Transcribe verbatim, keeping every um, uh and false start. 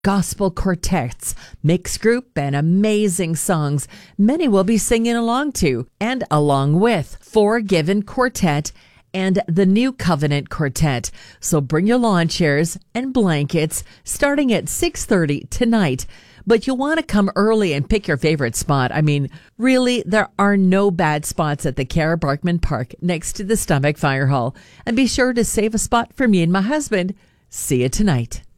gospel quartets, mixed group, and amazing songs many will be singing along to and along with Forgiven Quartet and the New Covenant Quartet. So bring your lawn chairs and blankets starting at six thirty tonight. But you'll want to come early and pick your favorite spot. I mean, really, there are no bad spots at the Kara Barkman Park next to the Stomach Fire Hall. And be sure to save a spot for me and my husband. See you tonight.